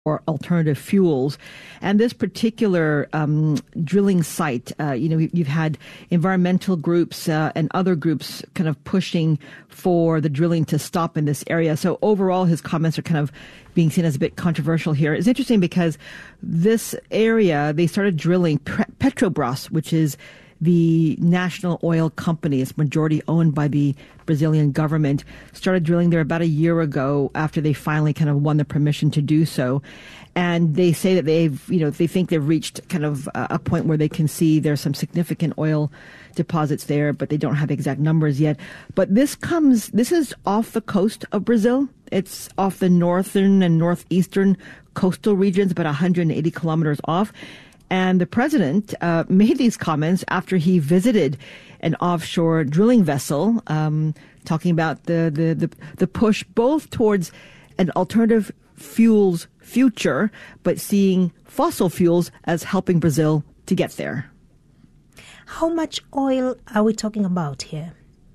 or alternative fuels. And this particular drilling site, you've had environmental groups and other groups kind of pushing for the drilling to stop in this area. So overall, his comments are kind of being seen as a bit controversial here. It's interesting because this area, they started drilling Petrobras, which is the national oil company. It's majority owned by the Brazilian government. Started drilling there about a year ago after they finally kind of won the permission to do so. And they say that they think they've reached kind of a point where they can see there's some significant oil deposits there, but they don't have exact numbers yet. But this is off the coast of Brazil. It's off the northern and northeastern coastal regions, about 180 kilometers off. And the president made these comments after he visited an offshore drilling vessel, talking about the push both towards an alternative fuels future, but seeing fossil fuels as helping Brazil to get there. How much oil are we talking about here?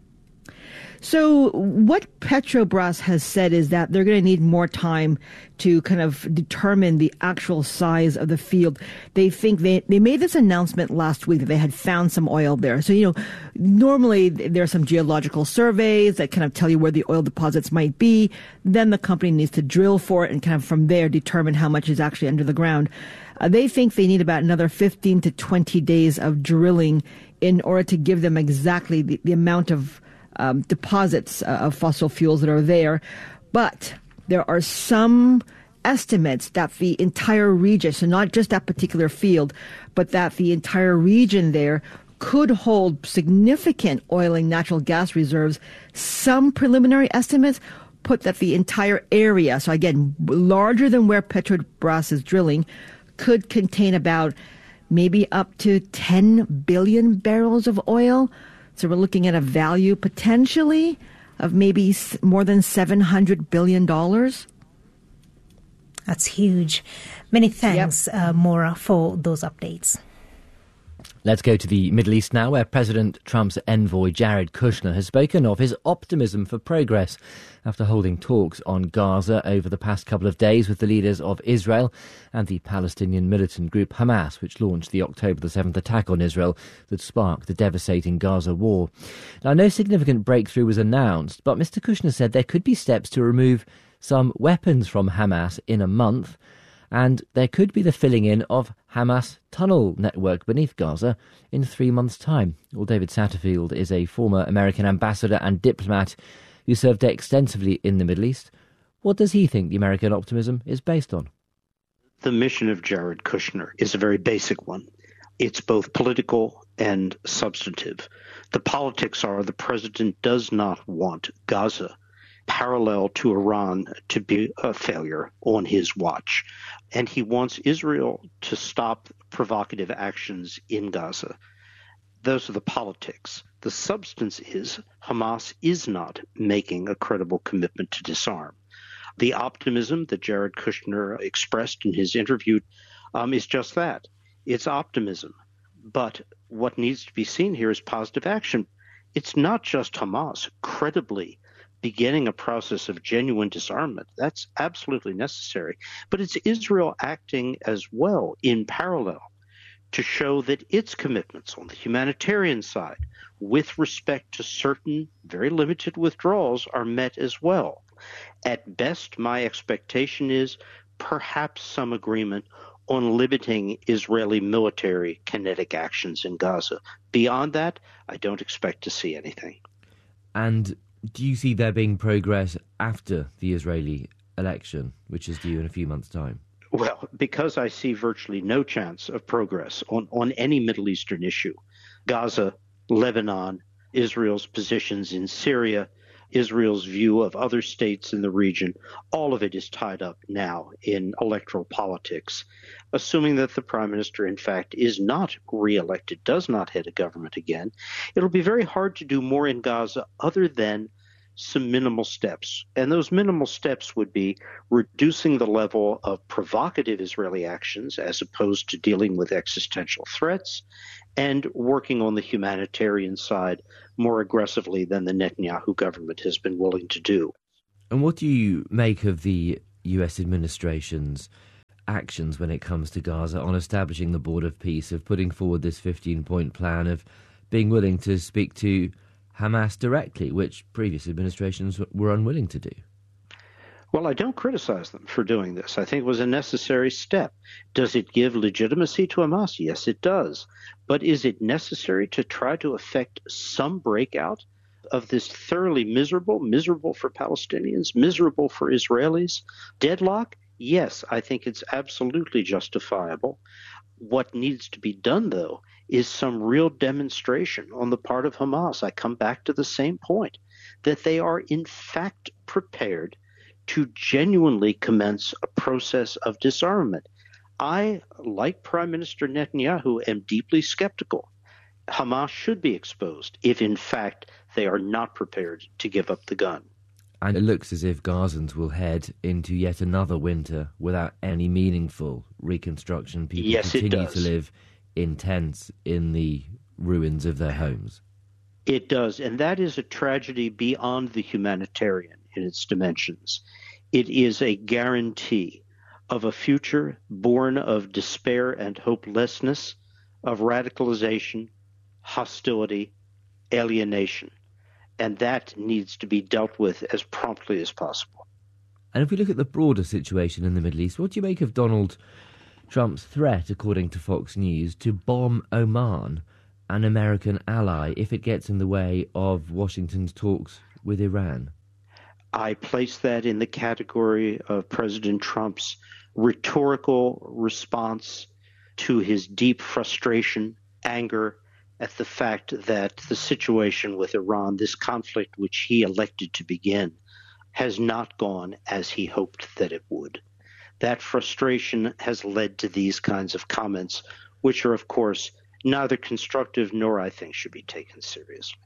So what Petrobras has said is that they're going to need more time to kind of determine the actual size of the field. They think they made this announcement last week that they had found some oil there. So, normally there are some geological surveys that kind of tell you where the oil deposits might be. Then the company needs to drill for it and kind of from there determine how much is actually under the ground. They think they need about another 15 to 20 days of drilling in order to give them exactly the amount of deposits of fossil fuels that are there. But there are some estimates that the entire region, so not just that particular field, but that the entire region there could hold significant oil and natural gas reserves. Some preliminary estimates put that the entire area, so again, larger than where Petrobras is drilling, could contain about maybe up to 10 billion barrels of oil. So we're looking at a value potentially of maybe more than $700 billion. That's huge. Many thanks, Maura, for those updates. Let's go to the Middle East now, where President Trump's envoy Jared Kushner has spoken of his optimism for progress after holding talks on Gaza over the past couple of days with the leaders of Israel and the Palestinian militant group Hamas, which launched the October the 7th attack on Israel that sparked the devastating Gaza war. Now, no significant breakthrough was announced, but Mr. Kushner said there could be steps to remove some weapons from Hamas in a month, and there could be the filling in of Hamas tunnel network beneath Gaza in 3 months' time. Well, David Satterfield is a former American ambassador and diplomat who served extensively in the Middle East. What does he think the American optimism is based on? The mission of Jared Kushner is a very basic one. It's both political and substantive. The politics are the president does not want Gaza parallel to Iran to be a failure on his watch. And he wants Israel to stop provocative actions in Gaza. Those are the politics. The substance is Hamas is not making a credible commitment to disarm. The optimism that Jared Kushner expressed in his interview is just that. It's optimism. But what needs to be seen here is positive action. It's not just Hamas credibly beginning a process of genuine disarmament. That's absolutely necessary. But it's Israel acting as well in parallel to show that its commitments on the humanitarian side with respect to certain very limited withdrawals are met as well. At best, my expectation is perhaps some agreement on limiting Israeli military kinetic actions in Gaza. Beyond that, I don't expect to see anything. And do you see there being progress after the Israeli election, which is due in a few months' time? Well, because I see virtually no chance of progress on any Middle Eastern issue, Gaza, Lebanon, Israel's positions in Syria, Israel's view of other states in the region, all of it is tied up now in electoral politics. Assuming that the prime minister, in fact, is not reelected, does not head a government again, it'll be very hard to do more in Gaza other than some minimal steps. And those minimal steps would be reducing the level of provocative Israeli actions as opposed to dealing with existential threats, and working on the humanitarian side more aggressively than the Netanyahu government has been willing to do. And what do you make of the US administration's actions when it comes to Gaza on establishing the board of peace, of putting forward this 15-point plan, of being willing to speak to Hamas directly, which previous administrations were unwilling to do? Well, I don't criticize them for doing this. I think it was a necessary step. Does it give legitimacy to Hamas? Yes, it does. But is it necessary to try to effect some breakout of this thoroughly miserable for Palestinians, miserable for Israelis deadlock? Yes, I think it's absolutely justifiable. What needs to be done, though, is some real demonstration on the part of Hamas. I come back to the same point, that they are in fact prepared to genuinely commence a process of disarmament. I, like Prime Minister Netanyahu, am deeply skeptical. Hamas should be exposed if, in fact, they are not prepared to give up the gun. And it looks as if Gazans will head into yet another winter without any meaningful reconstruction. People continue to live in tents in the ruins of their homes. It does, and that is a tragedy beyond the humanitarian in its dimensions. It is a guarantee of a future born of despair and hopelessness, of radicalization, hostility, alienation. And that needs to be dealt with as promptly as possible. And if we look at the broader situation in the Middle East, what do you make of Donald Trump's threat, according to Fox News, to bomb Oman, an American ally, if it gets in the way of Washington's talks with Iran? I place that in the category of President Trump's rhetorical response to his deep frustration, anger, at the fact that the situation with Iran, this conflict which he elected to begin, has not gone as he hoped that it would. That frustration has led to these kinds of comments, which are, of course, neither constructive nor, I think, should be taken seriously.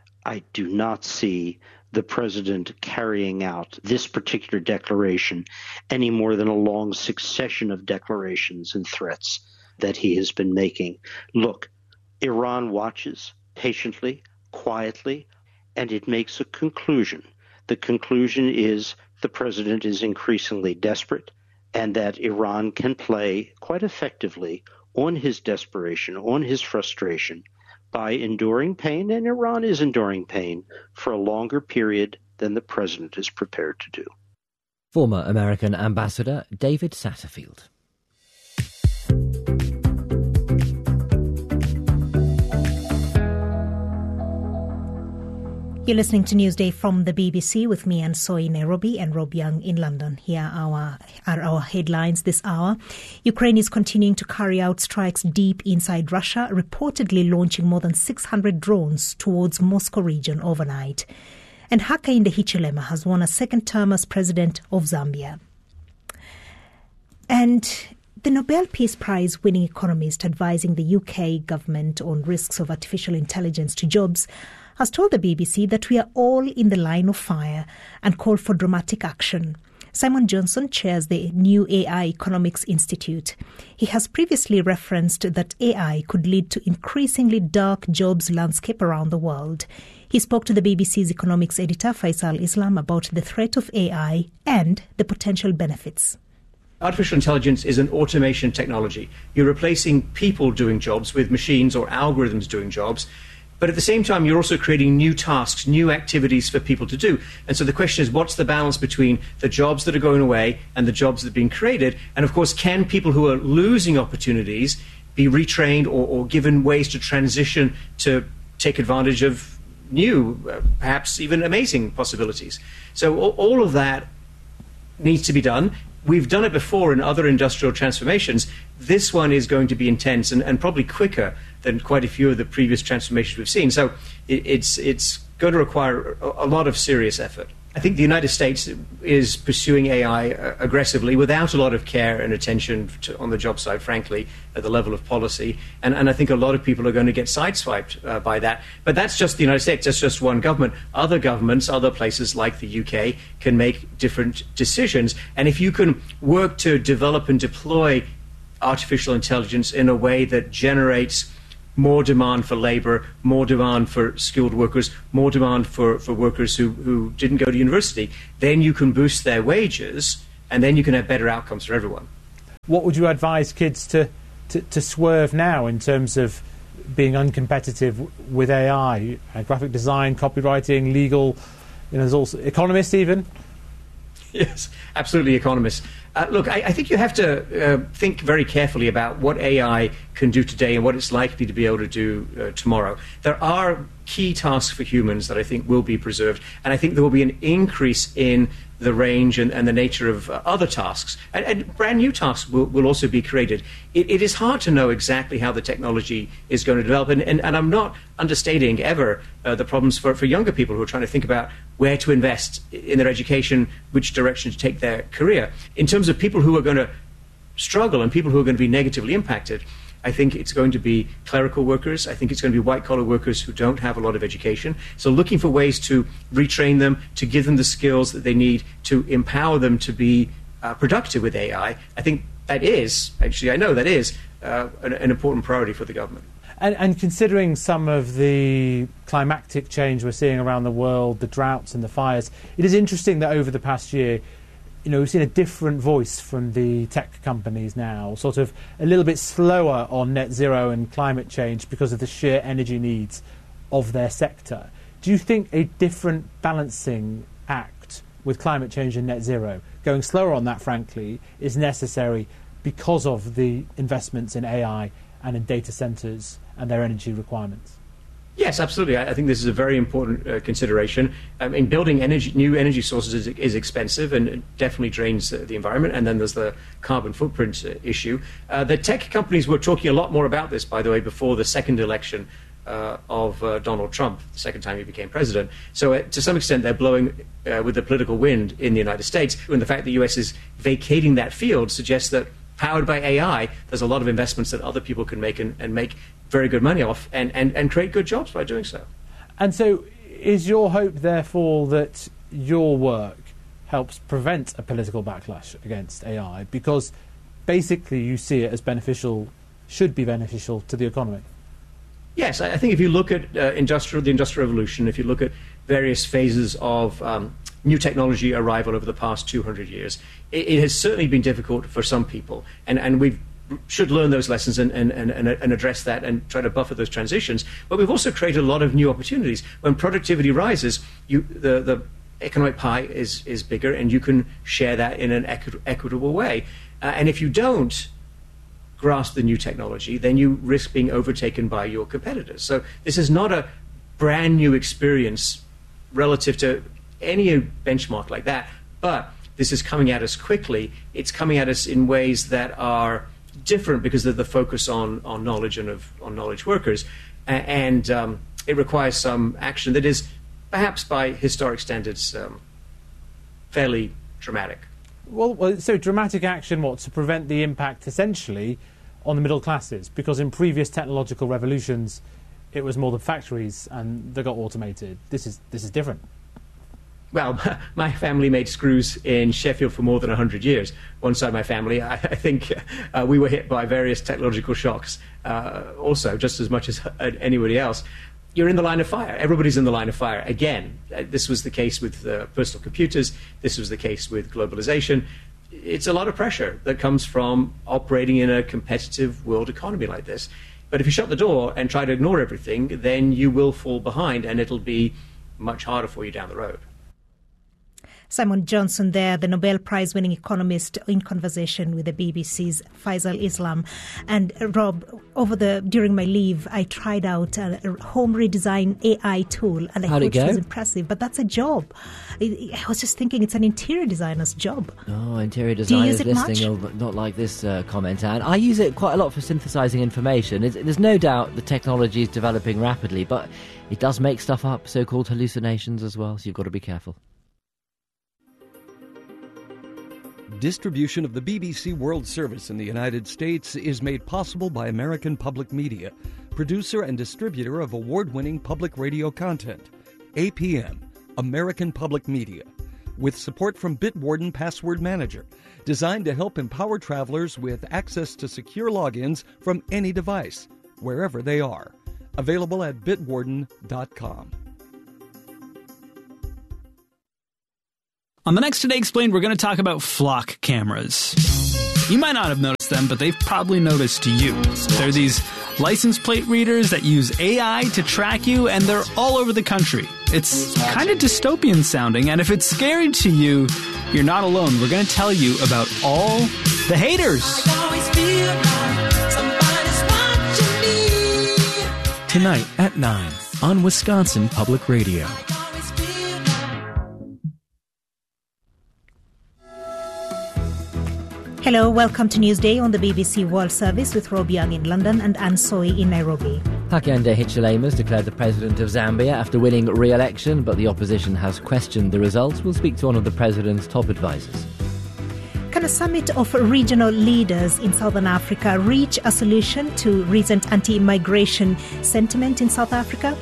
I do not see the president carrying out this particular declaration any more than a long succession of declarations and threats that he has been making. Look, Iran watches patiently, quietly, and it makes a conclusion. The conclusion is the president is increasingly desperate and that Iran can play quite effectively on his desperation, on his frustration, by enduring pain, and Iran is enduring pain for a longer period than the president is prepared to do. Former American Ambassador David Satterfield. You're listening to Newsday from the BBC with me, Anne Soy in Nairobi and Rob Young in London. Here are our headlines this hour. Ukraine is continuing to carry out strikes deep inside Russia, reportedly launching more than 600 drones towards Moscow region overnight. And Hakainde Hichilema has won a second term as president of Zambia. And the Nobel Peace Prize winning economist advising the UK government on risks of artificial intelligence to jobs has told the BBC that we are all in the line of fire and called for dramatic action. Simon Johnson chairs the New AI Economics Institute. He has previously referenced that AI could lead to increasingly dark jobs landscape around the world. He spoke to the BBC's economics editor Faisal Islam about the threat of AI and the potential benefits. Artificial intelligence is an automation technology. You're replacing people doing jobs with machines or algorithms doing jobs. But at the same time, you're also creating new tasks, new activities for people to do. And so the question is, what's the balance between the jobs that are going away and the jobs that are being created? And of course, can people who are losing opportunities be retrained or given ways to transition to take advantage of new, perhaps even amazing possibilities? So all of that needs to be done. We've done it before in other industrial transformations. This one is going to be intense and probably quicker than quite a few of the previous transformations we've seen. So it's going to require a lot of serious effort. I think the United States is pursuing AI aggressively without a lot of care and attention on the job side, frankly, at the level of policy. And I think a lot of people are going to get sideswiped by that. But that's just the United States. That's just one government. Other governments, other places like the UK can make different decisions. And if you can work to develop and deploy artificial intelligence in a way that generates more demand for labor, more demand for skilled workers, more demand for workers who didn't go to university, then you can boost their wages and then you can have better outcomes for everyone. what would you advise kids to swerve now in terms of being uncompetitive with AI, graphic design, copywriting, legal? There's also economists even. Yes, absolutely, economists. Look, I think you have to think very carefully about what AI can do today and what it's likely to be able to do tomorrow. There are key tasks for humans that I think will be preserved, and I think there will be an increase in the range and the nature of other tasks. And brand new tasks will also be created. It is hard to know exactly how the technology is going to develop, and I'm not understating ever the problems for younger people who are trying to think about where to invest in their education, which direction to take their career. In terms of people who are going to struggle and people who are going to be negatively impacted, I think it's going to be clerical workers. I think it's going to be white-collar workers who don't have a lot of education. So looking for ways to retrain them, to give them the skills that they need, to empower them to be productive with AI, I think that is, actually I know that is, an important priority for the government. And considering some of the climatic change we're seeing around the world, the droughts and the fires, it is interesting that over the past year, we've seen a different voice from the tech companies now, sort of a little bit slower on net zero and climate change because of the sheer energy needs of their sector. Do you think a different balancing act with climate change and net zero, going slower on that, frankly, is necessary because of the investments in AI and in data centres and their energy requirements? Yes, absolutely. I think this is a very important consideration. Building new energy sources is expensive and it definitely drains the environment. And then there's the carbon footprint issue. The tech companies were talking a lot more about this, by the way, before the second election of Donald Trump, the second time he became president. So to some extent, they're blowing with the political wind in the United States. And the fact the US is vacating that field suggests that, powered by AI, there's a lot of investments that other people can make and make very good money off and create good jobs by doing so. And so is your hope, therefore, that your work helps prevent a political backlash against AI because basically you see it as beneficial, should be beneficial to the economy? Yes, I think if you look at the Industrial Revolution, if you look at various phases of new technology arrival over the past 200 years, it has certainly been difficult for some people, and we should learn those lessons and address that and try to buffer those transitions. But we've also created a lot of new opportunities. When productivity rises, the economic pie is bigger, and you can share that in an equitable way. And if you don't grasp the new technology, then you risk being overtaken by your competitors. So this is not a brand new experience relative to any benchmark like that, but this is coming at us quickly. It's coming at us in ways that are different because of the focus on knowledge and on knowledge workers, and it requires some action that is, perhaps by historic standards, fairly dramatic. Well, so dramatic action, what, to prevent the impact essentially on the middle classes? Because in previous technological revolutions, it was more the factories and they got automated. This is different. Well, my family made screws in Sheffield for more than 100 years. One side of my family, I think we were hit by various technological shocks also, just as much as anybody else. You're in the line of fire. Everybody's in the line of fire. Again, this was the case with personal computers. This was the case with globalization. It's a lot of pressure that comes from operating in a competitive world economy like this. But if you shut the door and try to ignore everything, then you will fall behind, and it'll be much harder for you down the road. Simon Johnson there, the Nobel Prize-winning economist, in conversation with the BBC's Faisal Islam. And Rob, during my leave, I tried out a home redesign AI tool, and I thought it was impressive. But that's a job. I was just thinking it's an interior designer's job. Oh, interior designers listening will not like this comment, Anne. I use it quite a lot for synthesizing information. There's no doubt the technology is developing rapidly, but it does make stuff up, so-called hallucinations as well, so you've got to be careful. Distribution of the BBC World Service in the United States is made possible by American Public Media, producer and distributor of award-winning public radio content. APM, American Public Media, with support from Bitwarden Password Manager, designed to help empower travelers with access to secure logins from any device, wherever they are. Available at bitwarden.com. On the next Today Explained, we're going to talk about flock cameras. You might not have noticed them, but they've probably noticed you. They're these license plate readers that use AI to track you, and they're all over the country. It's kind of dystopian sounding, and if it's scary to you, you're not alone. We're going to tell you about all the haters. Tonight at 9 on Wisconsin Public Radio. Hello, welcome to Newsday on the BBC World Service with Rob Young in London and Anne Soy in Nairobi. Hakainde Hichilema is declared the president of Zambia after winning re-election, but the opposition has questioned the results. We'll speak to one of the president's top advisors. Can a summit of regional leaders in Southern Africa reach a solution to recent anti-migration sentiment in South Africa?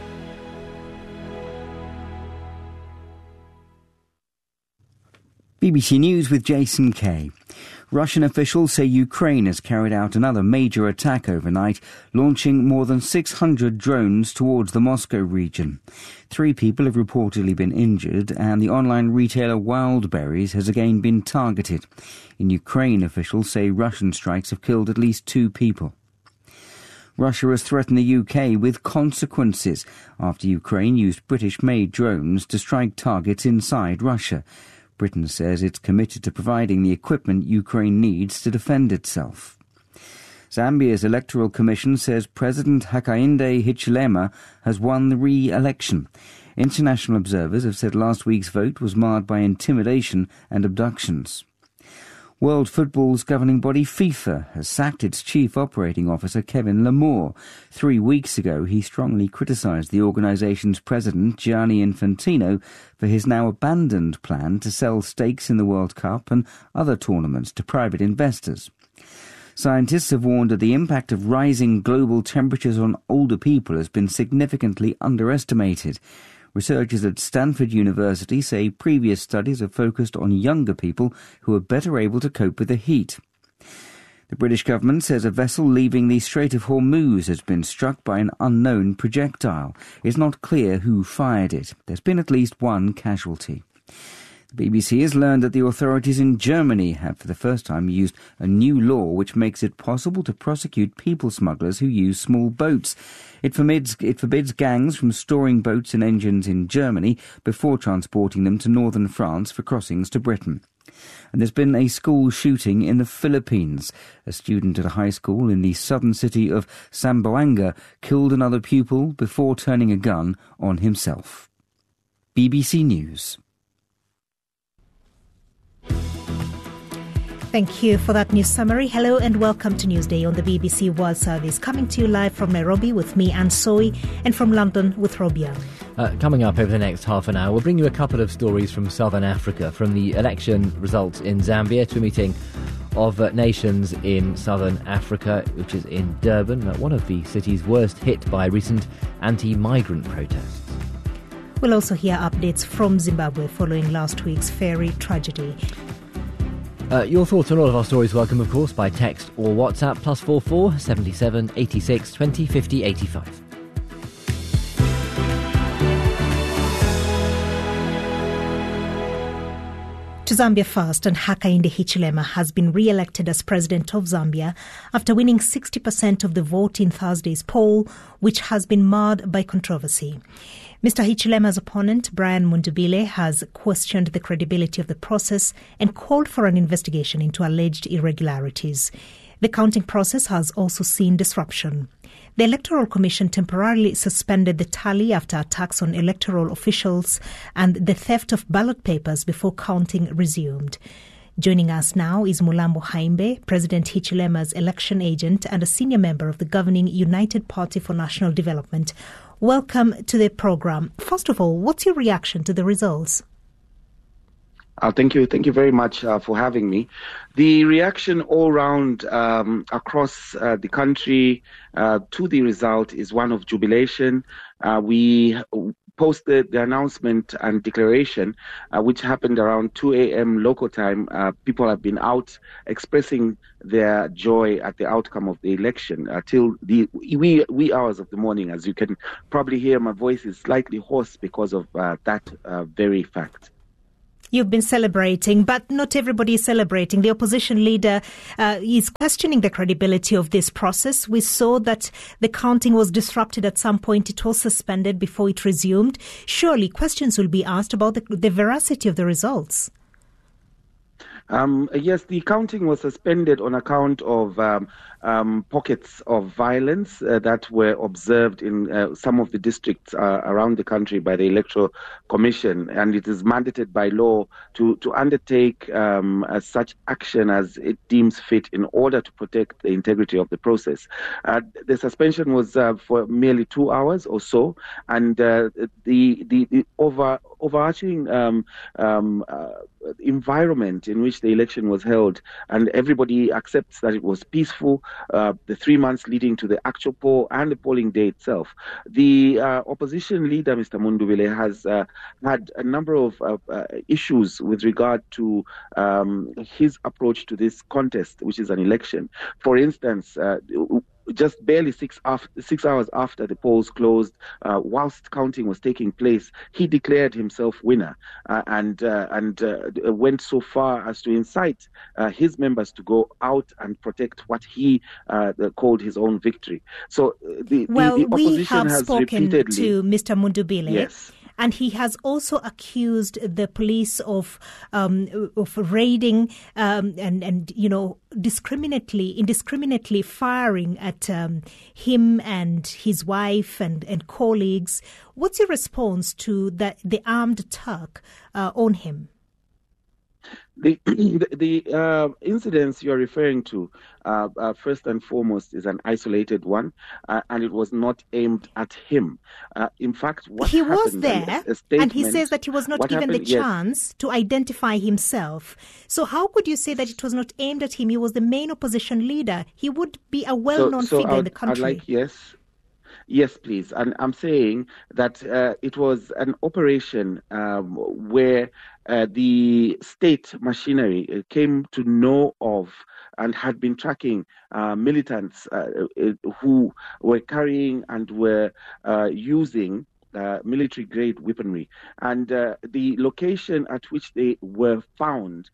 BBC News with Jason Kay. Russian officials say Ukraine has carried out another major attack overnight, launching more than 600 drones towards the Moscow region. 3 people have reportedly been injured, and the online retailer Wildberries has again been targeted. In Ukraine, officials say Russian strikes have killed at least 2 people. Russia has threatened the UK with consequences after Ukraine used British-made drones to strike targets inside Russia. Britain says it's committed to providing the equipment Ukraine needs to defend itself. Zambia's Electoral Commission says President Hakainde Hichilema has won the re-election. International observers have said last week's vote was marred by intimidation and abductions. World Football's governing body FIFA has sacked its chief operating officer Kevin Lamore. 3 weeks ago, he strongly criticised the organisation's president Gianni Infantino for his now abandoned plan to sell stakes in the World Cup and other tournaments to private investors. Scientists have warned that the impact of rising global temperatures on older people has been significantly underestimated. Researchers at Stanford University say previous studies have focused on younger people who are better able to cope with the heat. The British government says a vessel leaving the Strait of Hormuz has been struck by an unknown projectile. It's not clear who fired it. There's been at least 1 casualty. The BBC has learned that the authorities in Germany have for the first time used a new law which makes it possible to prosecute people smugglers who use small boats. It forbids gangs from storing boats and engines in Germany before transporting them to northern France for crossings to Britain. And there's been a school shooting in the Philippines. A student at a high school in the southern city of Zamboanga killed another pupil before turning a gun on himself. BBC News. Thank you for that news summary. Hello and welcome to Newsday on the BBC World Service, coming to you live from Nairobi with me, Anne Soy, and from London with Rob Young. Coming up over the next half an hour, we'll bring you a couple of stories from Southern Africa, from the election results in Zambia to a meeting of nations in Southern Africa, which is in Durban, one of the cities worst hit by recent anti-migrant protests. We'll also hear updates from Zimbabwe following last week's ferry tragedy. Your thoughts on all of our stories welcome, of course, by text or WhatsApp, +44 77 86 20 50 85. To Zambia first, and Hakainde Hichilema has been re-elected as president of Zambia after winning 60% of the vote in Thursday's poll, which has been marred by controversy. Mr. Hichilema's opponent, Brian Mundubile, has questioned the credibility of the process and called for an investigation into alleged irregularities. The counting process has also seen disruption. The Electoral Commission temporarily suspended the tally after attacks on electoral officials and the theft of ballot papers before counting resumed. Joining us now is Mulambo Haimbe, President Hichilema's election agent and a senior member of the governing United Party for National Development. Welcome to the program. First of all, what's your reaction to the results? Thank you. Thank you very much for having me. The reaction all round across the country to the result is one of jubilation. We posted the announcement and declaration, which happened around 2 a.m. local time. People have been out expressing their joy at the outcome of the election till the wee hours of the morning. As you can probably hear, my voice is slightly hoarse because of that very fact. You've been celebrating, but not everybody is celebrating. The opposition leader is questioning the credibility of this process. We saw that the counting was disrupted at some point. It was suspended before it resumed. Surely questions will be asked about the veracity of the results. Yes, the counting was suspended on account of pockets of violence that were observed in some of the districts around the country by the Electoral Commission, and it is mandated by law to undertake such action as it deems fit in order to protect the integrity of the process. The suspension was for merely 2 hours or so, and the overarching environment in which the election was held, and everybody accepts that it was peaceful, the 3 months leading to the actual poll and the polling day itself. The opposition leader, Mr. Mundubile, has had a number of issues with regard to his approach to this contest, which is an election. For instance, just barely 6 hours after the polls closed, whilst counting was taking place, he declared himself winner and went so far as to incite his members to go out and protect what he called his own victory. So the opposition we have has spoken repeatedly, to Mr. Mundubile. Yes. And he has also accused the police of raiding and indiscriminately firing at him and his wife and colleagues. What's your response to the armed attack on him? The incidents you're referring to, first and foremost, is an isolated one, and it was not aimed at him. In fact, what he happened, was there, and he says that he was not given the chance to identify himself. So how could you say that it was not aimed at him? He was the main opposition leader. He would be a well-known figure in the country. Yes, please. And I'm saying that it was an operation where the state machinery came to know of and had been tracking militants who were carrying and were using military-grade weaponry. And the location at which they were found,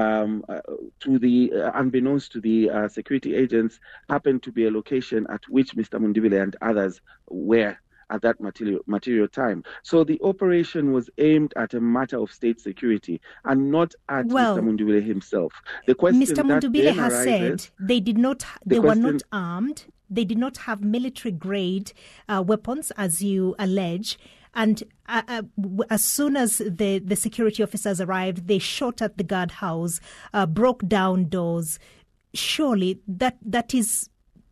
unbeknownst to the security agents, happened to be a location at which Mr. Mundubile and others were at that material time. So the operation was aimed at a matter of state security and not at Mr. Mundubile himself. The question Mr. Mundubile has said they were not armed. They did not have military-grade weapons, as you allege. And as soon as the security officers arrived, they shot at the guardhouse, broke down doors. Surely that is,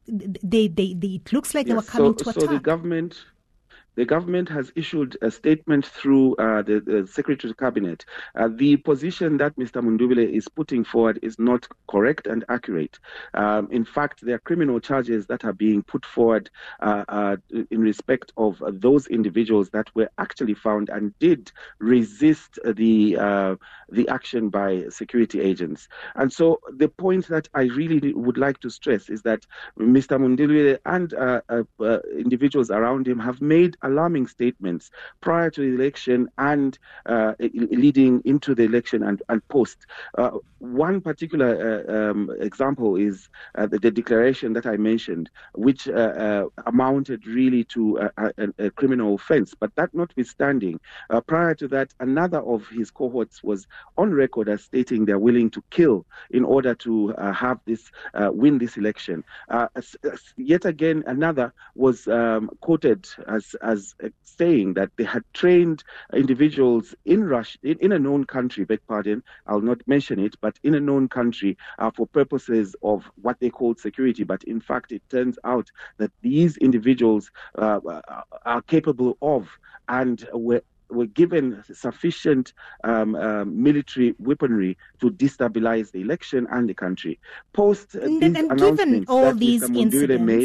it looks like they were coming to attack. So the government has issued a statement through the Secretary of Cabinet. The position that Mr. Mundubile is putting forward is not correct and accurate. In fact, there are criminal charges that are being put forward in respect of those individuals that were actually found and did resist the action by security agents. And so the point that I really would like to stress is that Mr. Mundubile and individuals around him have made alarming statements prior to the election and leading into the election and post. One particular example is the declaration that I mentioned, which amounted really to a criminal offense. But that notwithstanding, prior to that, another of his cohorts was on record as stating they're willing to kill in order to have this win this election. Yet again, another was quoted as saying that they had trained individuals in Russia, in a known country, beg pardon, I'll not mention it, but in a known country for purposes of what they called security. But in fact, it turns out that these individuals are capable of and were given sufficient military weaponry to destabilize the election and the country. Post these announcements given all that these Mr. Mundubile made,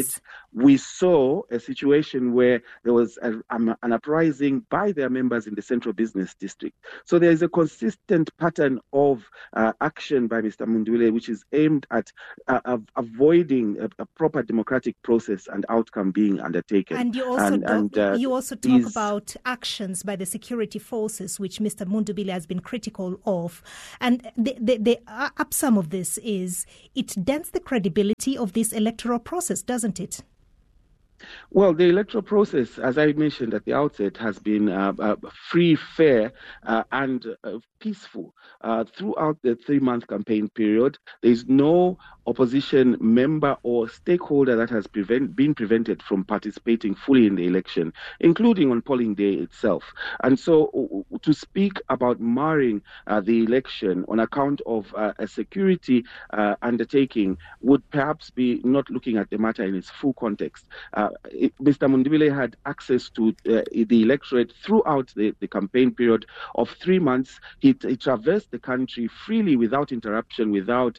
we saw a situation where there was an uprising by their members in the Central Business District. So there is a consistent pattern of action by Mr. Mundubile, which is aimed at avoiding a proper democratic process and outcome being undertaken. And you also talk about actions by the security forces, which Mr. Mundubile has been critical of. And the upsum of this is it dents the credibility of this electoral process, doesn't it? Well, the electoral process, as I mentioned at the outset, has been free, fair, and peaceful throughout the 3-month campaign period. There is no opposition member or stakeholder that has been prevented from participating fully in the election, including on polling day itself. And so to speak about marring the election on account of a security undertaking would perhaps be not looking at the matter in its full context. Mr. Mundubile had access to the electorate throughout the campaign period of 3 months. He traversed the country freely without interruption, without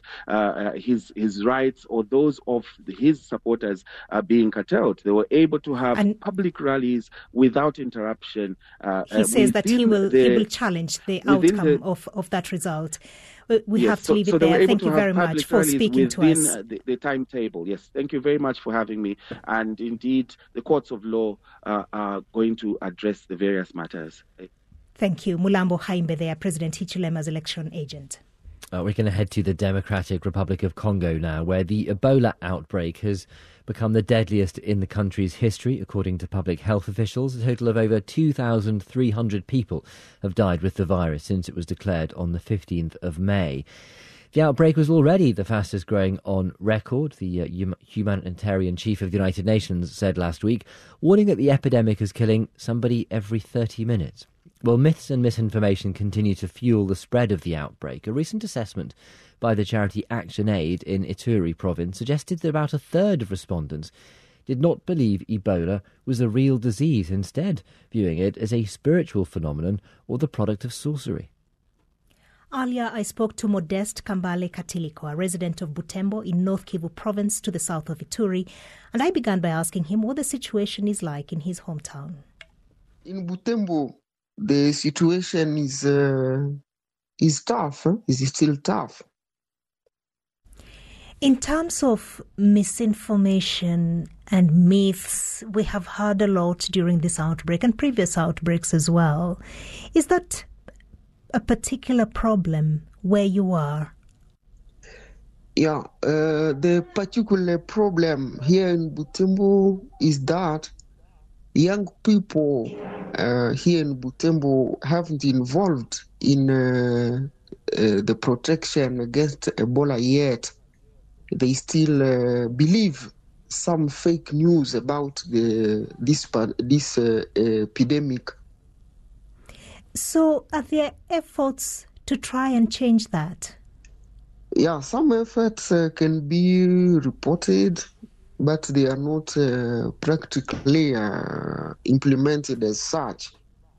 his rights or those of his supporters being curtailed. They were able to have public rallies without interruption. He says that he will challenge the outcome of that result. We have to leave it there. Thank you very much for speaking to us. The timetable, yes. Thank you very much for having me. And indeed, the courts of law are going to address the various matters. Thank you. Mulambo Haimbe there, President Hichilema's election agent. We're going to head to the Democratic Republic of Congo now, where the Ebola outbreak has become the deadliest in the country's history, according to public health officials. A total of over 2,300 people have died with the virus since it was declared on the 15th of May. The outbreak was already the fastest growing on record, the humanitarian chief of the United Nations said last week, warning that the epidemic is killing somebody every 30 minutes. Well, myths and misinformation continue to fuel the spread of the outbreak. A recent assessment by the charity Action Aid in Ituri province suggested that about a third of respondents did not believe Ebola was a real disease, instead viewing it as a spiritual phenomenon or the product of sorcery. Earlier, I spoke to Modeste Kambale Katiliko, a resident of Butembo in North Kivu province to the south of Ituri, and I began by asking him what the situation is like in his hometown. In Butembo, the situation is tough. Is still tough. In terms of misinformation and myths, we have heard a lot during this outbreak and previous outbreaks as well. Is that a particular problem where you are? Yeah, the particular problem here in Butembo is that young people here in Butembo haven't involved in the protection against Ebola yet. They still believe some fake news about this epidemic. So are there efforts to try and change that? Yeah, some efforts can be reported, but they are not practically implemented as such.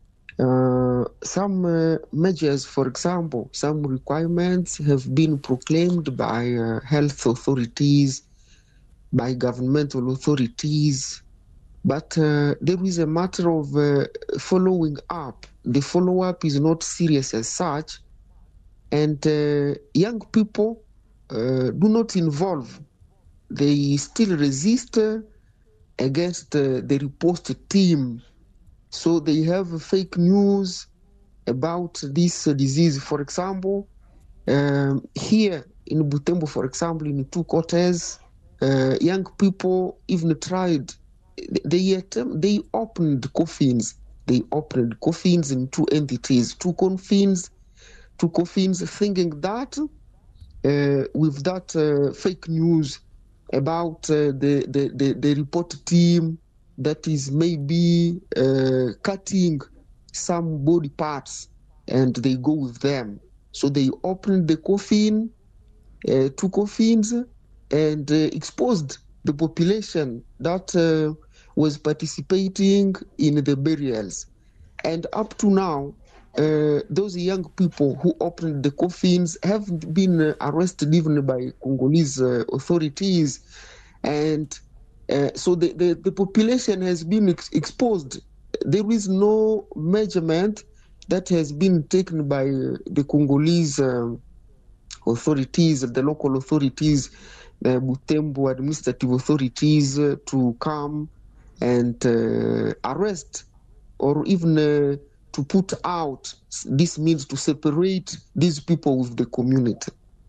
Some measures, for example, some requirements have been proclaimed by health authorities, by governmental authorities, but there is a matter of following up. The follow-up is not serious as such, and young people do not involve. They still resist against the riposte team. So they have fake news about this disease. For example, here in Butembo, for example, in 2 quarters, young people even tried. They opened coffins. They opened coffins in 2 entities, 2 coffins, thinking that with that fake news about the report team that is maybe cutting some body parts, and they go with them. So they opened the coffin, 2 coffins, and exposed the population that was participating in the burials. And up to now, those young people who opened the coffins haven't been arrested even by Congolese authorities. And So the population has been exposed. There is no measurement that has been taken by the Congolese authorities, the local authorities, the Butembo administrative authorities to come and arrest or even to put out. This means to separate these people with the community.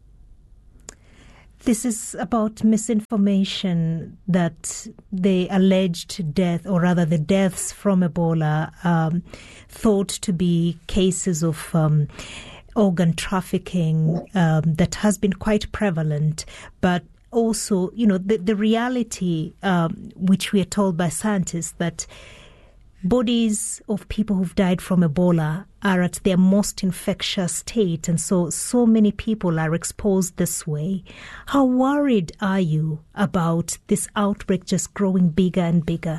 This is about misinformation that the alleged death, or rather the deaths from Ebola, thought to be cases of organ trafficking that has been quite prevalent, but also, the reality, which we are told by scientists, that bodies of people who've died from Ebola are at their most infectious state, and so many people are exposed this way. How worried are you about this outbreak just growing bigger and bigger?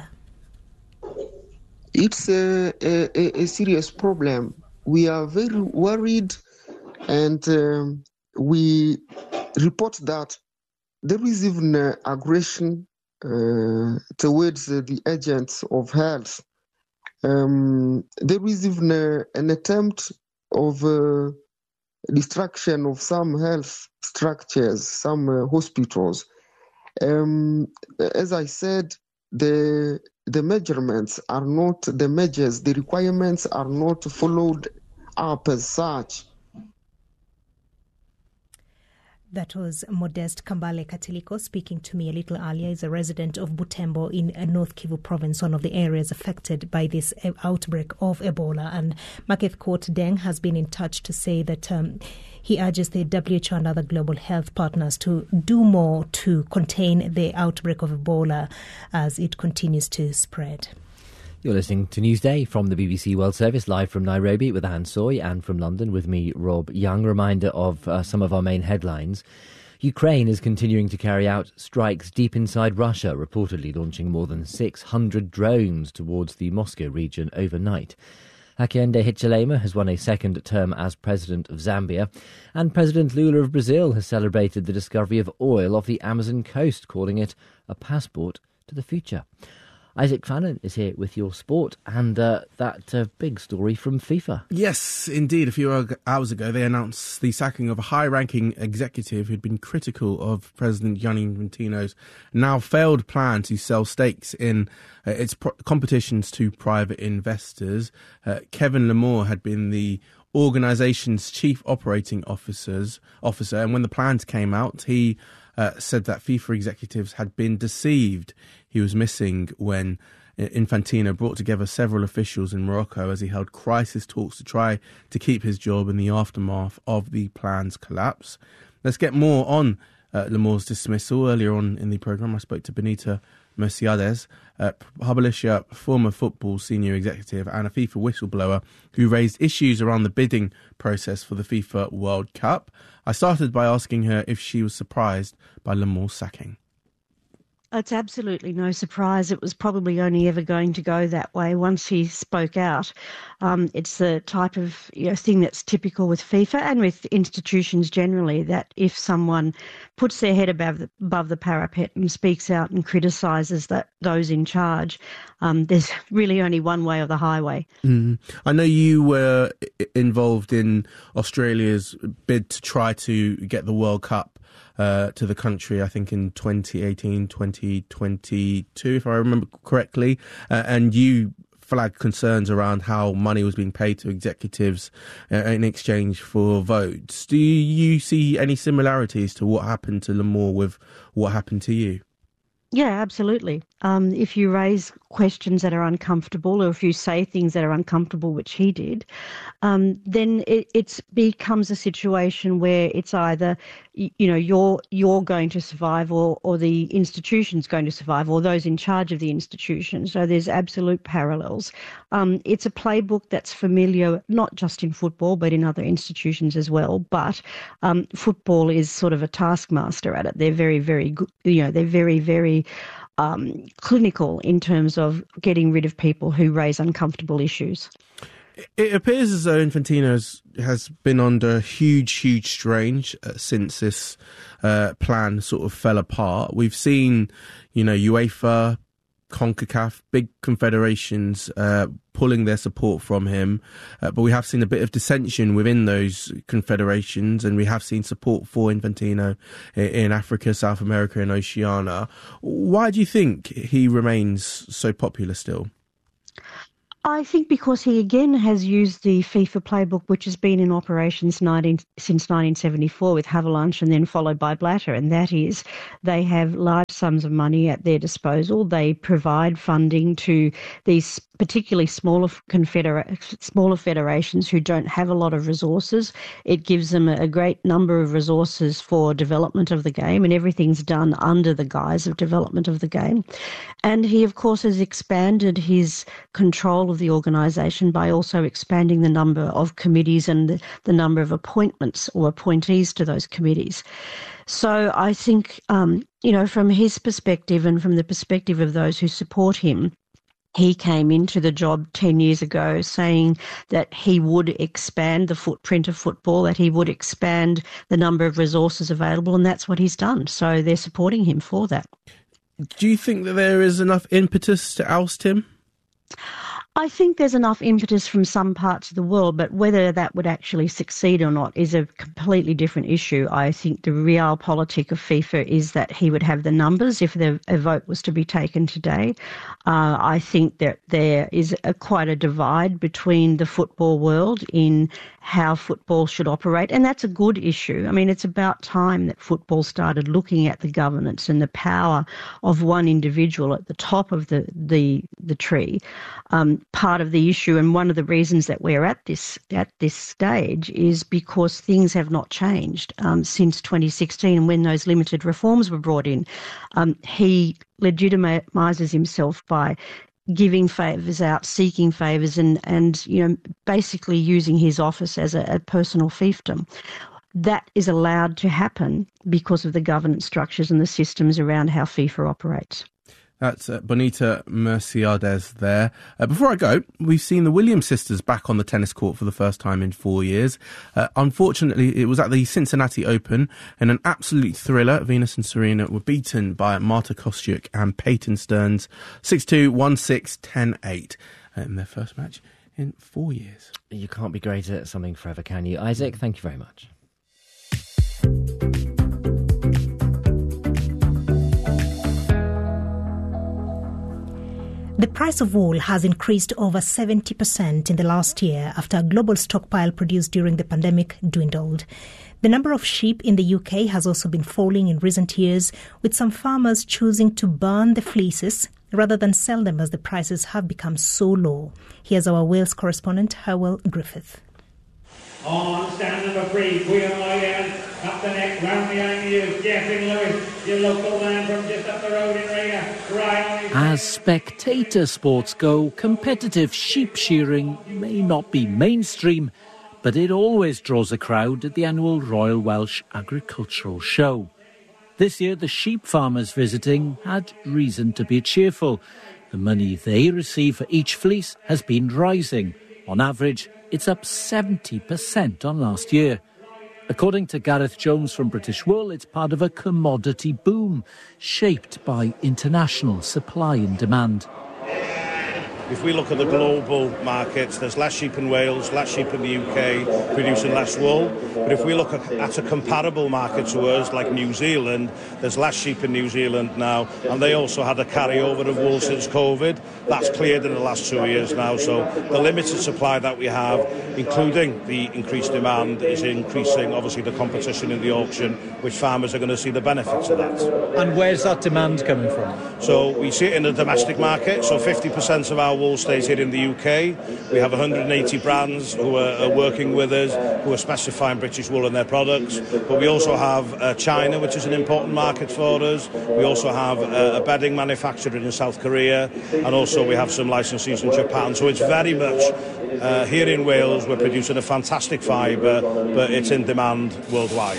It's a serious problem. We are very worried, and we report that there is even aggression towards the agents of health. There is even an attempt of destruction of some health structures, some hospitals. As I said, the measurements are not the measures, the requirements are not followed up as such. That was Modest Kambale Katiliko speaking to me a little earlier. He's a resident of Butembo in North Kivu province, one of the areas affected by this outbreak of Ebola. And Maketh Court Deng has been in touch to say that he urges the WHO and other global health partners to do more to contain the outbreak of Ebola as it continues to spread. You're listening to Newsday from the BBC World Service, live from Nairobi with Anne Soy, and from London with me, Rob Young. Reminder of some of our main headlines. Ukraine is continuing to carry out strikes deep inside Russia, reportedly launching more than 600 drones towards the Moscow region overnight. Hakainde Hichilema has won a second term as president of Zambia, and President Lula of Brazil has celebrated the discovery of oil off the Amazon coast, calling it a passport to the future. Isaac Fannin is here with your sport and that big story from FIFA. Yes, indeed. A few hours ago, they announced the sacking of a high-ranking executive who'd been critical of President Gianni Infantino's now failed plan to sell stakes in its competitions to private investors. Kevin Lamore had been the organisation's chief operating officer, and when the plans came out, he said that FIFA executives had been deceived. He was missing when Infantino brought together several officials in Morocco as he held crisis talks to try to keep his job in the aftermath of the plan's collapse. Let's get more on Lamore's dismissal. Earlier on in the programme, I spoke to Benita Merciades, publisher, former football senior executive and a FIFA whistleblower who raised issues around the bidding process for the FIFA World Cup. I started by asking her if she was surprised by Lamore's sacking. It's absolutely no surprise. It was probably only ever going to go that way once he spoke out. It's the type of thing that's typical with FIFA and with institutions generally, that if someone puts their head above the parapet and speaks out and criticises those in charge, there's really only one way of the highway. I know you were involved in Australia's bid to try to get the World Cup to the country, I think in 2018, 2022, if I remember correctly, and you flagged concerns around how money was being paid to executives in exchange for votes. Do you see any similarities to what happened to Lamore with what happened to you? Yeah, absolutely. If you raise questions that are uncomfortable, or if you say things that are uncomfortable, which he did, then it becomes a situation where it's either you're going to survive, or the institution's going to survive, or those in charge of the institution. So there's absolute parallels. It's a playbook that's familiar not just in football but in other institutions as well. But football is sort of a taskmaster at it. They're very, very good. They're very, very clinical in terms of getting rid of people who raise uncomfortable issues. It appears as though Infantino has been under huge strain since this plan sort of fell apart. We've seen, UEFA, CONCACAF, big confederations pulling their support from him, but we have seen a bit of dissension within those confederations, and we have seen support for Infantino in Africa, South America and Oceania. Why do you think he remains so popular still? I think because he again has used the FIFA playbook, which has been in operation since 1974 with Havelange and then followed by Blatter, and that is they have large sums of money at their disposal. They provide funding to these particularly smaller federations who don't have a lot of resources. It gives them a great number of resources for development of the game, and everything's done under the guise of development of the game. And he, of course, has expanded his control of the organisation by also expanding the number of committees and the number of appointments or appointees to those committees. So I think, from his perspective and from the perspective of those who support him, he came into the job 10 years ago saying that he would expand the footprint of football, that he would expand the number of resources available, and that's what he's done. So they're supporting him for that. Do you think that there is enough impetus to oust him? I think there's enough impetus from some parts of the world, but whether that would actually succeed or not is a completely different issue. I think the realpolitik of FIFA is that he would have the numbers if a vote was to be taken today. I think that there is quite a divide between the football world in how football should operate, and that's a good issue. I mean, it's about time that football started looking at the governance and the power of one individual at the top of the tree. Part of the issue, and one of the reasons that we're at this stage, is because things have not changed since 2016 when those limited reforms were brought in. He legitimises himself by giving favours out, seeking favours, and basically using his office as a personal fiefdom. That is allowed to happen because of the governance structures and the systems around how FIFA operates. That's Bonita Merciades there. Before I go, we've seen the Williams sisters back on the tennis court for the first time in 4 years. Unfortunately, it was at the Cincinnati Open, in an absolute thriller. Venus and Serena were beaten by Marta Kostyuk and Peyton Stearns 6-2, 1-6, 10-8 in their first match in 4 years. You can't be great at something forever, can you? Isaac, thank you very much. The price of wool has increased over 70% in the last year after a global stockpile produced during the pandemic dwindled. The number of sheep in the UK has also been falling in recent years, with some farmers choosing to burn the fleeces rather than sell them as the prices have become so low. Here's our Wales correspondent, Howell Griffith. On stand number 3, Queen Lion, up the neck, round behind you, Jeffrey Lewis, your local man from just up the road in Raya, right on. As spectator sports go, competitive sheep shearing may not be mainstream, but it always draws a crowd at the annual Royal Welsh Agricultural Show. This year, the sheep farmers visiting had reason to be cheerful. The money they receive for each fleece has been rising. On average, it's up 70% on last year. According to Gareth Jones from British Wool, it's part of a commodity boom shaped by international supply and demand. If we look at the global markets, there's less sheep in Wales, less sheep in the UK, producing less wool. But if we look at a comparable market to us, like New Zealand, there's less sheep in New Zealand now, and they also had a carryover of wool since COVID. That's cleared in the last 2 years now, so the limited supply that we have, including the increased demand, is increasing, obviously, the competition in the auction, which farmers are going to see the benefits of that. And where's that demand coming from? So we see it in the domestic market, so 50% of our wool stays here in the UK. We have 180 brands who are working with us, who are specifying British wool in their products. But we also have China, which is an important market for us. We also have a bedding manufacturer in South Korea, and also we have some licensees in Japan. So it's very much here in Wales, we're producing a fantastic fibre, but it's in demand worldwide.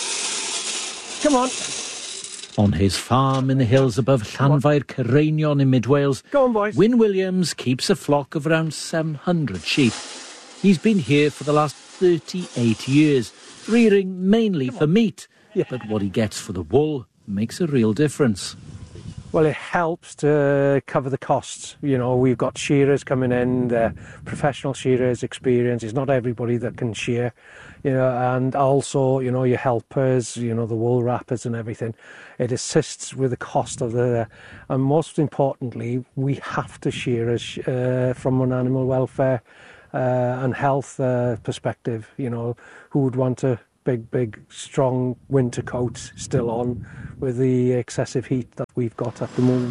Come on. On his farm in the hills above Llanfair Cerreinion in mid Wales, Wyn Williams keeps a flock of around 700 sheep. He's been here for the last 38 years, rearing mainly for meat. But what he gets for the wool makes a real difference. Well, it helps to cover the costs. You know, we've got shearers coming in, they're professional shearers, experience. It's not everybody that can shear, you know, and also, you know, your helpers, you know, the wool wrappers and everything. It assists with the cost of and most importantly, we have to shear from an animal welfare and health perspective. You know, who would want a big, strong winter coat still on with the excessive heat that we've got at the moment.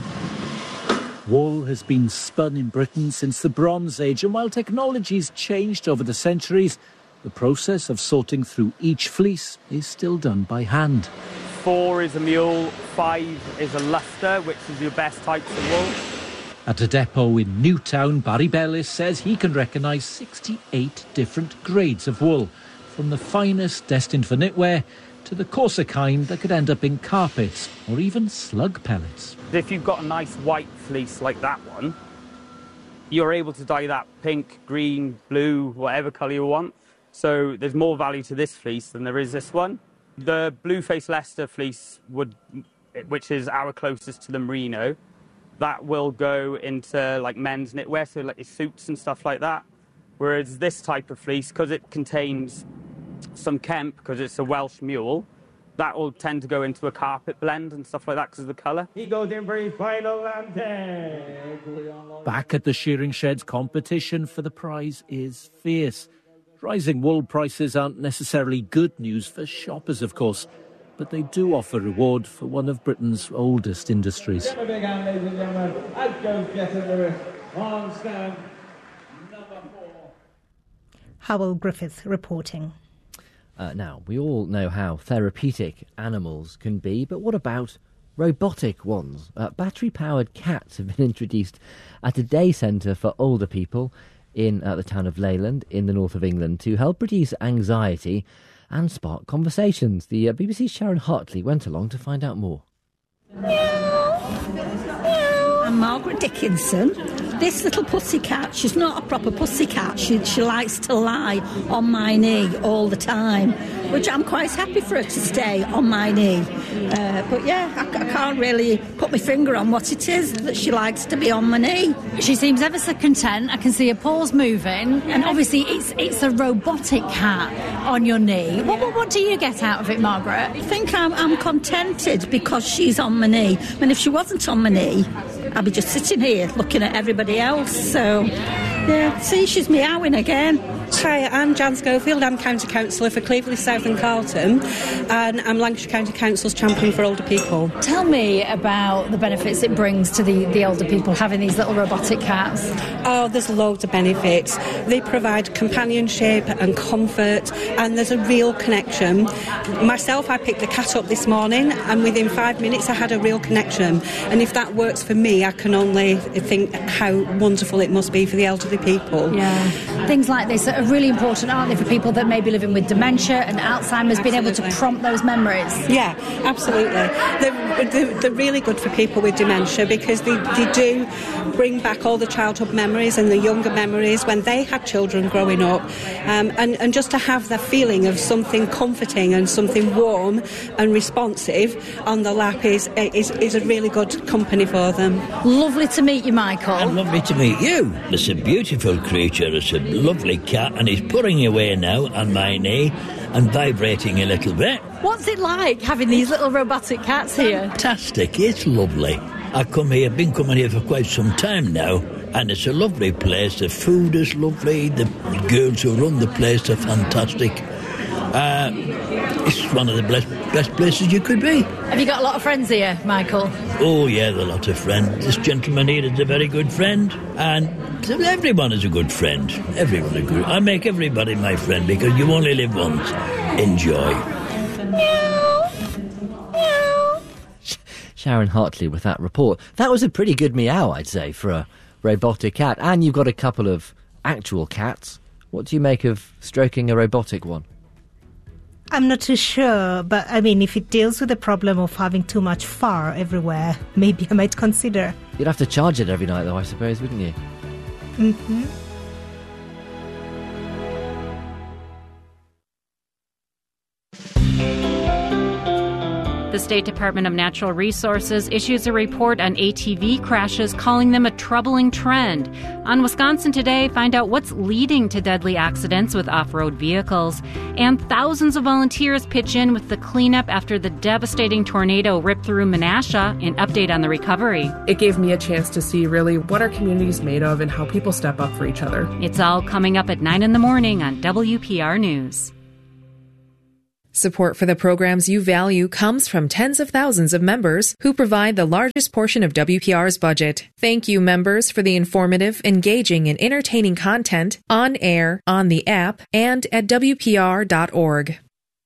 Wool has been spun in Britain since the Bronze Age, and while technology's changed over the centuries, the process of sorting through each fleece is still done by hand. 4 is a mule, 5 is a luster, which is your best types of wool. At a depot in Newtown, Barry Bellis says he can recognise 68 different grades of wool, from the finest destined for knitwear to the coarser kind that could end up in carpets or even slug pellets. If you've got a nice white fleece like that one, you're able to dye that pink, green, blue, whatever colour you want. So there's more value to this fleece than there is this one. The Blueface Leicester fleece, which is our closest to the merino, that will go into like men's knitwear, so like your suits and stuff like that. Whereas this type of fleece, because it contains some kemp, because it's a Welsh mule, that will tend to go into a carpet blend and stuff like that because of the colour. He goes in for his final Back at the shearing sheds, competition for the prize is fierce. Rising wool prices aren't necessarily good news for shoppers, of course, but they do offer reward for one of Britain's oldest industries. Get a big hand, ladies and gentlemen. Out goes Getting Lewis on stand number 4. Howell Griffith reporting. Now, we all know how therapeutic animals can be, but what about robotic ones? Battery-powered cats have been introduced at a day centre for older people in the town of Leyland in the north of England to help reduce anxiety and spark conversations. The BBC's Sharon Hartley went along to find out more. I'm Margaret Dickinson. This little pussycat, she's not a proper pussycat. She likes to lie on my knee all the time, which I'm quite happy for her to stay on my knee. But yeah, I can't really put my finger on what it is that she likes to be on my knee. She seems ever so content. I can see her paws moving, and obviously it's a robotic cat on your knee. What do you get out of it, Margaret? I think I'm contented because she's on my knee. I mean, if she wasn't on my knee, I'd be just sitting here looking at everybody else. So, yeah, see, she's meowing again. Hi, I'm Jan Schofield. I'm County Councillor for Cleverley South and Carlton, and I'm Lancashire County Council's champion for older people. Tell me about the benefits it brings to the older people having these little robotic cats. Oh, there's loads of benefits. They provide companionship and comfort, and there's a real connection. Myself, I picked the cat up this morning, and within 5 minutes I had a real connection. And if that works for me, I can only think how wonderful it must be for the elderly people. Yeah. Things like this are really important, aren't they, for people that may be living with dementia and Alzheimer's, being able to prompt those memories? Yeah, absolutely. They're really good for people with dementia because they do bring back all the childhood memories and the younger memories when they had children growing up, and just to have that feeling of something comforting and something warm and responsive on the lap is a really good company for them. Lovely to meet you, Michael. And lovely to meet you. It's a beautiful creature. It's a lovely cat, and he's purring away now on my knee and vibrating a little bit. What's it like having these little robotic cats here? Fantastic. It's lovely. I've been coming here for quite some time now, and it's a lovely place. The food is lovely. The girls who run the place are fantastic. It's one of the best places you could be. Have you got a lot of friends here, Michael? Oh, yeah, there are a lot of friends. This gentleman here is a very good friend, and everyone is a good friend. Everyone is good. I make everybody my friend because you only live once. Enjoy. Sharon Hartley with that report. That was a pretty good meow, I'd say, for a robotic cat. And you've got a couple of actual cats. What do you make of stroking a robotic one? I'm not too sure, but I mean, if it deals with the problem of having too much fur everywhere, maybe I might consider. You'd have to charge it every night, though, I suppose, wouldn't you? Mm-hmm. The State Department of Natural Resources issues a report on ATV crashes, calling them a troubling trend. On Wisconsin Today, find out what's leading to deadly accidents with off-road vehicles. And thousands of volunteers pitch in with the cleanup after the devastating tornado ripped through Menasha. An update on the recovery. It gave me a chance to see really what our community is made of and how people step up for each other. It's all coming up at 9 in the morning on WPR News. Support for the programs you value comes from tens of thousands of members who provide the largest portion of WPR's budget. Thank you, members, for the informative, engaging, and entertaining content on air, on the app, and at WPR.org.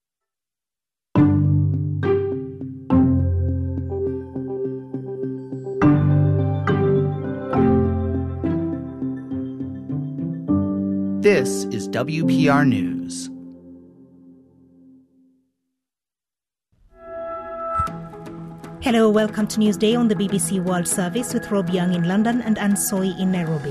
This is WPR News. Hello, welcome to Newsday on the BBC World Service with Rob Young in London and Anne Soy in Nairobi.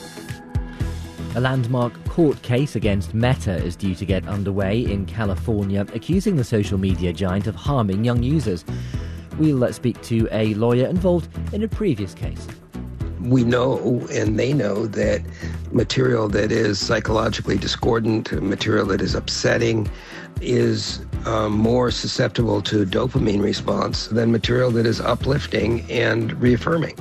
A landmark court case against Meta is due to get underway in California, accusing the social media giant of harming young users. We'll speak to a lawyer involved in a previous case. We know, and they know, that material that is psychologically discordant, material that is upsetting, is more susceptible to dopamine response than material that is uplifting and reaffirming.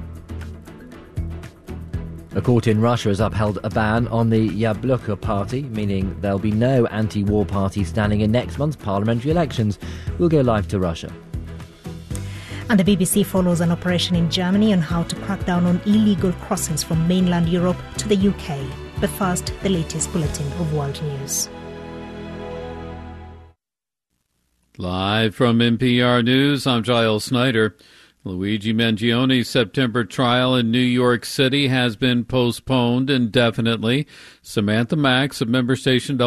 A court in Russia has upheld a ban on the Yabloko party, meaning there'll be no anti-war party standing in next month's parliamentary elections. We'll go live to Russia. And the BBC follows an operation in Germany on how to crack down on illegal crossings from mainland Europe to the UK. But first, the latest bulletin of world news. Live from NPR News, I'm Giles Snyder. Luigi Mangioni's September trial in New York City has been postponed indefinitely. Samantha Max of member station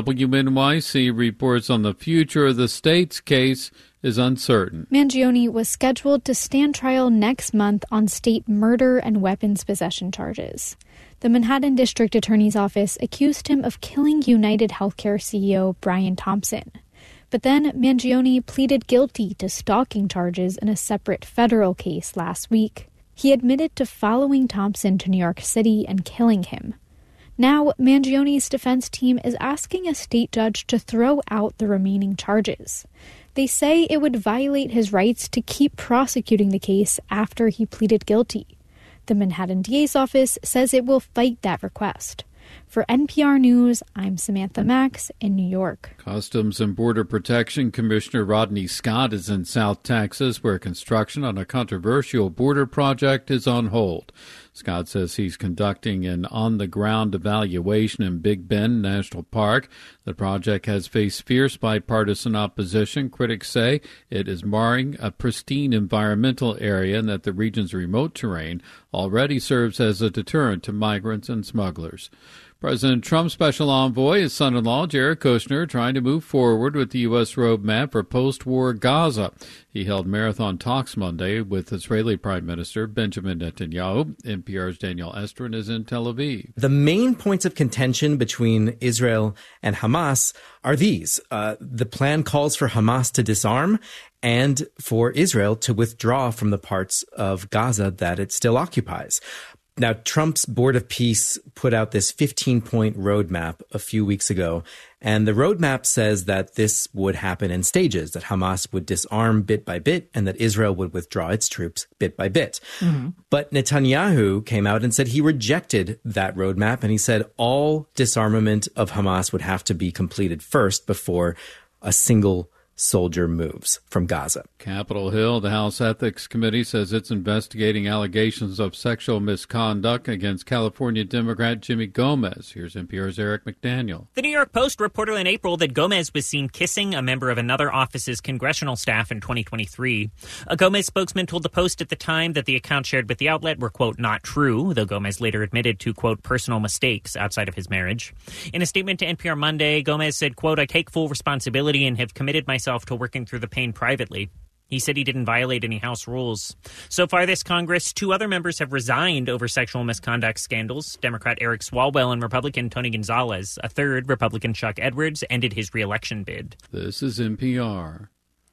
WNYC reports on the future of the state's case is uncertain. Mangioni was scheduled to stand trial next month on state murder and weapons possession charges. The Manhattan District Attorney's Office accused him of killing United Healthcare CEO Brian Thompson. But then Mangioni pleaded guilty to stalking charges in a separate federal case last week. He admitted to following Thompson to New York City and killing him. Now, Mangioni's defense team is asking a state judge to throw out the remaining charges. They say it would violate his rights to keep prosecuting the case after he pleaded guilty. The Manhattan DA's office says it will fight that request. For NPR News, I'm Samantha Max in New York. Customs and Border Protection Commissioner Rodney Scott is in South Texas, where construction on a controversial border project is on hold. Scott says he's conducting an on-the-ground evaluation in Big Bend National Park. The project has faced fierce bipartisan opposition. Critics say it is marring a pristine environmental area and that the region's remote terrain already serves as a deterrent to migrants and smugglers. President Trump's special envoy, his son-in-law, Jared Kushner, trying to move forward with the U.S. roadmap for post-war Gaza. He held marathon talks Monday with Israeli Prime Minister Benjamin Netanyahu. NPR's Daniel Estrin is in Tel Aviv. The main points of contention between Israel and Hamas are these. The plan calls for Hamas to disarm and for Israel to withdraw from the parts of Gaza that it still occupies. Now, Trump's Board of Peace put out this 15-point roadmap a few weeks ago, and the roadmap says that this would happen in stages, that Hamas would disarm bit by bit and that Israel would withdraw its troops bit by bit. Mm-hmm. But Netanyahu came out and said he rejected that roadmap, and he said all disarmament of Hamas would have to be completed first before a single soldier moves from Gaza. Capitol Hill, the House Ethics Committee says it's investigating allegations of sexual misconduct against California Democrat Jimmy Gomez. Here's NPR's Eric McDaniel. The New York Post reported in April that Gomez was seen kissing a member of another office's congressional staff in 2023. A Gomez spokesman told the Post at the time that the accounts shared with the outlet were, quote, not true, though Gomez later admitted to, quote, personal mistakes outside of his marriage. In a statement to NPR Monday, Gomez said, quote, I take full responsibility and have committed myself to working through the pain privately. He said he didn't violate any House rules. So far this Congress, 2 other members have resigned over sexual misconduct scandals. Democrat Eric Swalwell and Republican Tony Gonzalez. A third, Republican Chuck Edwards, ended his re-election bid. This is NPR.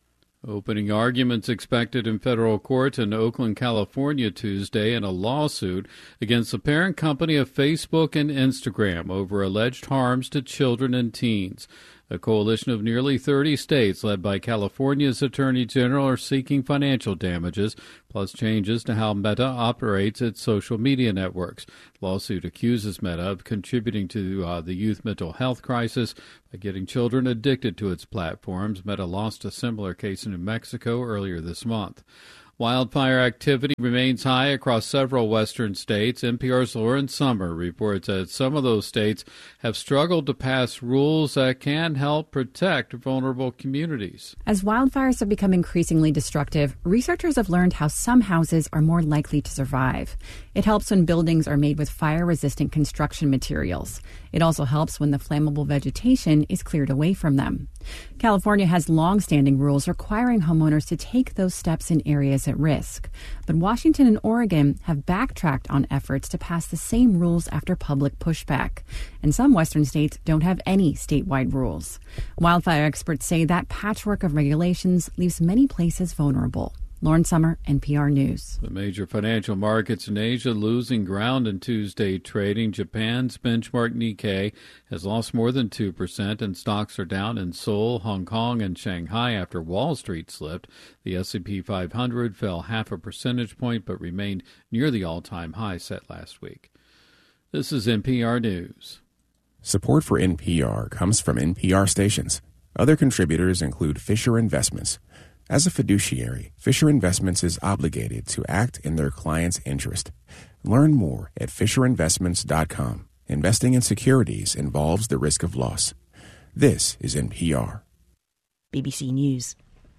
Opening arguments expected in federal court in Oakland, California Tuesday in a lawsuit against the parent company of Facebook and Instagram over alleged harms to children and teens. A coalition of nearly 30 states led by California's Attorney General are seeking financial damages, plus changes to how Meta operates its social media networks. The lawsuit accuses Meta of contributing to the youth mental health crisis by getting children addicted to its platforms. Meta lost a similar case in New Mexico earlier this month. Wildfire activity remains high across several western states. NPR's Lauren Sommer reports that some of those states have struggled to pass rules that can help protect vulnerable communities. As wildfires have become increasingly destructive, researchers have learned how some houses are more likely to survive. It helps when buildings are made with fire-resistant construction materials. It also helps when the flammable vegetation is cleared away from them. California has long-standing rules requiring homeowners to take those steps in areas at risk. But Washington and Oregon have backtracked on efforts to pass the same rules after public pushback. And some western states don't have any statewide rules. Wildfire experts say that patchwork of regulations leaves many places vulnerable. Lauren Sommer, NPR News. The major financial markets in Asia losing ground in Tuesday trading. Japan's benchmark Nikkei has lost more than 2%, and stocks are down in Seoul, Hong Kong, and Shanghai after Wall Street slipped. The S&P 500 fell 0.5 percentage point but remained near the all-time high set last week. This is NPR News. Support for NPR comes from NPR stations. Other contributors include Fisher Investments. As a fiduciary, Fisher Investments is obligated to act in their client's interest. Learn more at FisherInvestments.com. Investing in securities involves the risk of loss. This is NPR. BBC News.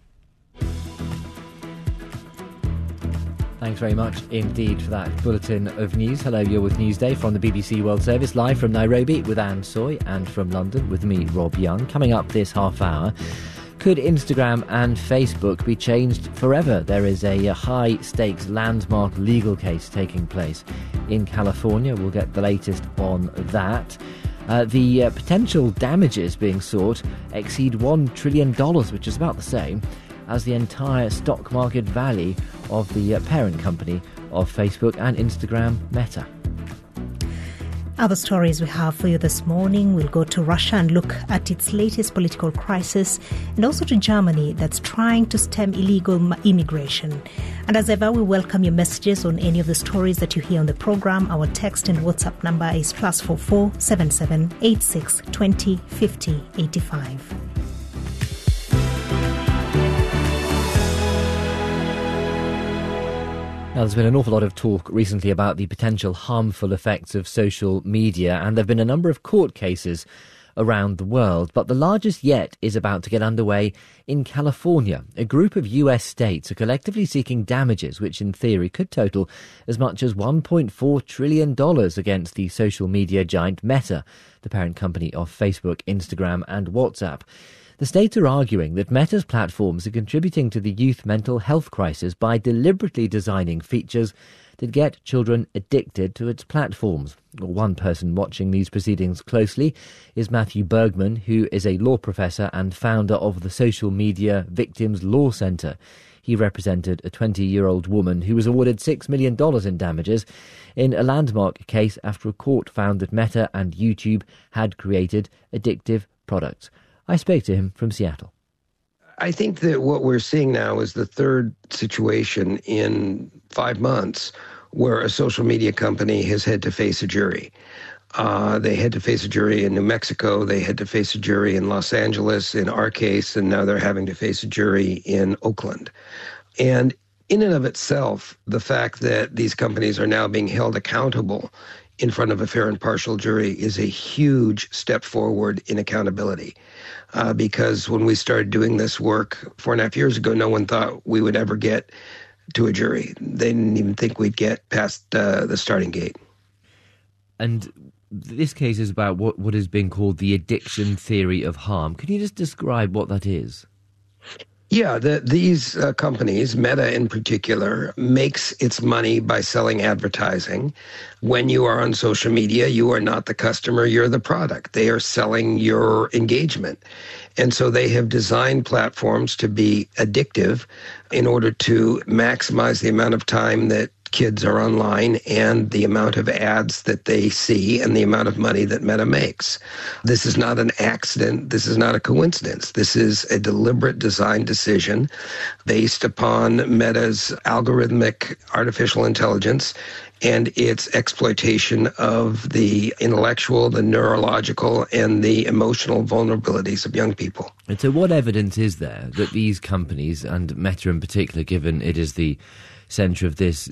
Thanks very much indeed for that bulletin of news. Hello, you're with Newsday from the BBC World Service, live from Nairobi with Anne Soy, and from London with me, Rob Young. Coming up this half hour, could Instagram and Facebook be changed forever? There is a high-stakes landmark legal case taking place in California. We'll get the latest on that. The potential damages being sought exceed $1 trillion, which is about the same as the entire stock market value of the parent company of Facebook and Instagram, Meta. Other stories we have for you this morning. We'll go to Russia and look at its latest political crisis, and also to Germany that's trying to stem illegal immigration. And as ever, we welcome your messages on any of the stories that you hear on the programme. Our text and WhatsApp number is +44 77 86 20 50 85. Now, there's been an awful lot of talk recently about the potential harmful effects of social media, and there have been a number of court cases around the world, but the largest yet is about to get underway in California. A group of US states are collectively seeking damages, which in theory could total as much as $1.4 trillion against the social media giant Meta, the parent company of Facebook, Instagram and WhatsApp. The states are arguing that Meta's platforms are contributing to the youth mental health crisis by deliberately designing features that get children addicted to its platforms. One person watching these proceedings closely is Matthew Bergman, who is a law professor and founder of the Social Media Victims Law Center. He represented a 20-year-old woman who was awarded $6 million in damages in a landmark case after a court found that Meta and YouTube had created addictive products. I spoke to him from Seattle. I think that what we're seeing now is the third situation in 5 months where a social media company has had to face a jury. They had to face a jury in New Mexico. They had to face a jury in Los Angeles, in our case, and now they're having to face a jury in Oakland. And in and of itself, the fact that these companies are now being held accountable in front of a fair and partial jury is a huge step forward in accountability. Because when we started doing this work 4.5 years ago, no one thought we would ever get to a jury. They didn't even think we'd get past the starting gate. And this case is about what is being called the addiction theory of harm. Can you just describe what that is? Yeah, these companies, Meta in particular, makes its money by selling advertising. When you are on social media, you are not the customer, you're the product. They are selling your engagement. And so they have designed platforms to be addictive in order to maximize the amount of time that kids are online and the amount of ads that they see and the amount of money that Meta makes. This is not an accident. This is not a coincidence. This is a deliberate design decision based upon Meta's algorithmic artificial intelligence and its exploitation of the intellectual, the neurological, and the emotional vulnerabilities of young people. And so what evidence is there that these companies, and Meta in particular, given it is the centre of this